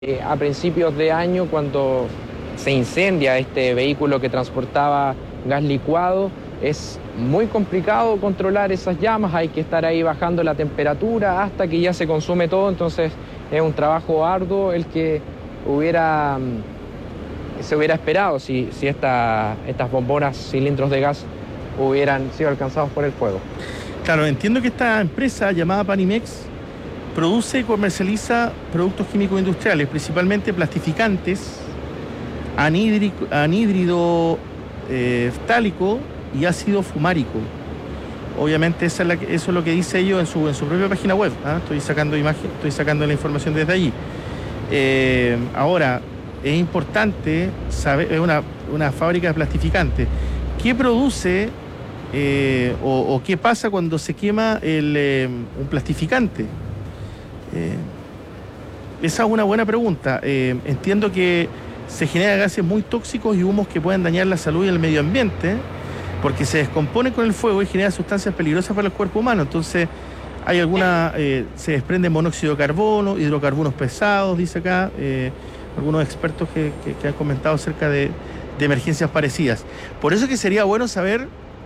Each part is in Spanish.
A principios de año, cuando se incendia este vehículo que transportaba gas licuado, es muy complicado controlar esas llamas, hay que estar ahí bajando la temperatura hasta que ya se consume todo, entonces es un trabajo arduo el que se hubiera esperado si estas bombonas, cilindros de gas hubieran sido alcanzados por el fuego. Claro, entiendo que esta empresa llamada Panimex produce y comercializa productos químicos industriales, principalmente plastificantes, anhídrido ftálico y ácido fumárico. Obviamente eso es lo que dice ellos en su propia página web. Estoy sacando la información desde allí. Ahora, es importante saber, es una fábrica de plastificantes. ¿Qué produce o qué pasa cuando se quema un plastificante? Esa es una buena pregunta. Entiendo que se generan gases muy tóxicos y humos que pueden dañar la salud y el medio ambiente, porque se descomponen con el fuego y generan sustancias peligrosas para el cuerpo humano. Entonces, se desprende monóxido de carbono, hidrocarburos pesados, dice acá, algunos expertos que han comentado acerca de emergencias parecidas. Por eso que sería bueno saber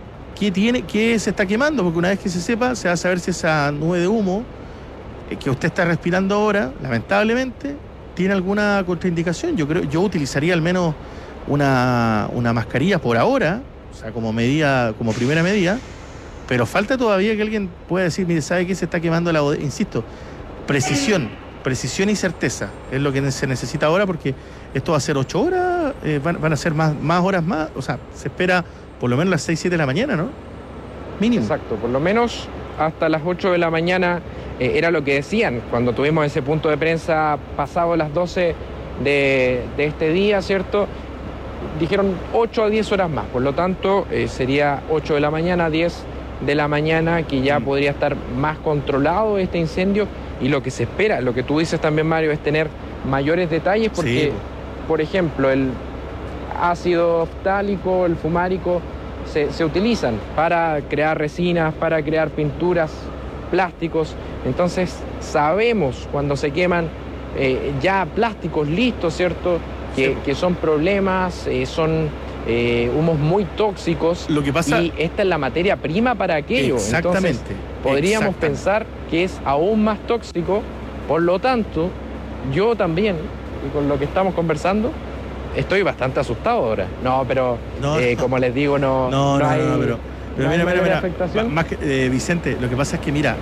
qué se está quemando, porque una vez que se sepa, se va a saber si esa nube de humo que usted está respirando ahora, lamentablemente, tiene alguna contraindicación. Yo utilizaría al menos una mascarilla por ahora, o sea, como primera medida, pero falta todavía que alguien pueda decir, mire, ¿sabe qué se está quemando la bodega? Insisto, precisión y certeza es lo que se necesita ahora, porque esto va a ser 8 horas, van a ser más horas más, o sea, se espera por lo menos las 6, 7 de la mañana, ¿no? Mínimo. Exacto, por lo menos hasta las 8 de la mañana era lo que decían cuando tuvimos ese punto de prensa pasado las 12 de este día, ¿cierto? Dijeron 8 a 10 horas más, por lo tanto sería 8 de la mañana, 10 de la mañana que ya podría estar más controlado este incendio, y lo que se espera, lo que tú dices también, Mario, es tener mayores detalles porque, Sí. por ejemplo, el ácido ftálico, el fumárico, se utilizan para crear resinas, para crear pinturas, plásticos. Entonces sabemos cuando se queman ya plásticos listos, ¿cierto? Que son problemas, son humos muy tóxicos. Lo que pasa... Y esta es la materia prima para aquello. Exactamente. Entonces, podríamos pensar que es aún más tóxico. Por lo tanto, yo también, y con lo que estamos conversando, estoy bastante asustado ahora. No, pero como les digo, no hay mira, afectación. Más que, Vicente, lo que pasa es que, mira,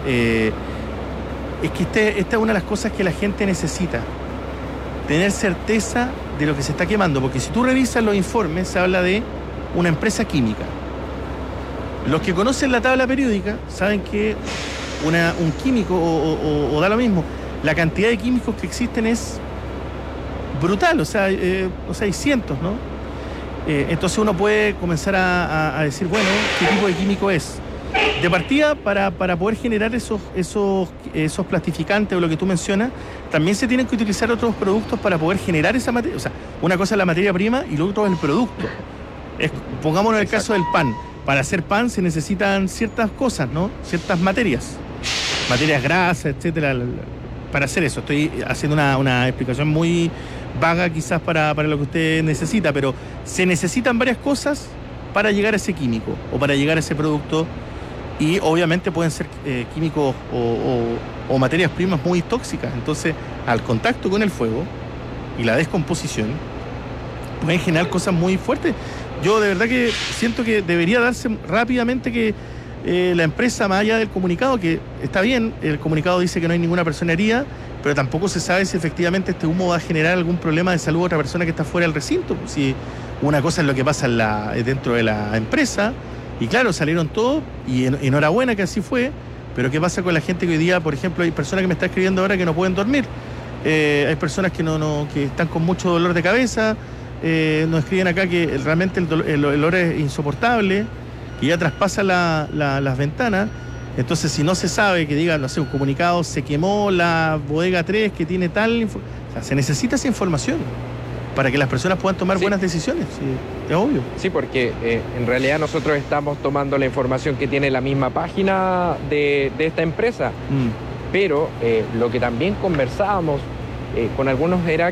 es que esta es una de las cosas que la gente necesita. Tener certeza de lo que se está quemando, porque si tú revisas los informes, se habla de una empresa química. Los que conocen la tabla periódica saben que un químico, o da lo mismo, la cantidad de químicos que existen es brutal, o sea, hay cientos, ¿no? Entonces uno puede comenzar a decir, bueno, ¿qué tipo de químico es? De partida, para poder generar esos plastificantes o lo que tú mencionas, también se tienen que utilizar otros productos para poder generar esa materia. O sea, una cosa es la materia prima y lo otro es el producto. Pongámonos el caso del pan. Para hacer pan se necesitan ciertas cosas, ¿no? Ciertas materias grasas, etcétera, para hacer eso. Estoy haciendo una explicación muy vaga quizás para lo que usted necesita, pero se necesitan varias cosas para llegar a ese químico o para llegar a ese producto, y obviamente pueden ser químicos o materias primas muy tóxicas. Entonces, al contacto con el fuego y la descomposición, pueden generar cosas muy fuertes. Yo de verdad que siento que debería darse rápidamente que la empresa, más allá del comunicado, que está bien, el comunicado dice que no hay ninguna persona herida, pero tampoco se sabe si efectivamente este humo va a generar algún problema de salud a otra persona que está fuera del recinto. Si una cosa es lo que pasa dentro de la empresa, y claro, salieron todos, y enhorabuena que así fue, pero ¿qué pasa con la gente que hoy día, por ejemplo, hay personas que me están escribiendo ahora que no pueden dormir? Hay personas que están con mucho dolor de cabeza, nos escriben acá que realmente el olor es insoportable, que ya traspasa las ventanas. Entonces, si no se sabe, que diga, no sé, un comunicado, se quemó la bodega 3 que tiene o sea, se necesita esa información para que las personas puedan tomar buenas decisiones, sí, es obvio. Sí, porque en realidad nosotros estamos tomando la información que tiene la misma página de esta empresa, pero lo que también conversábamos con algunos era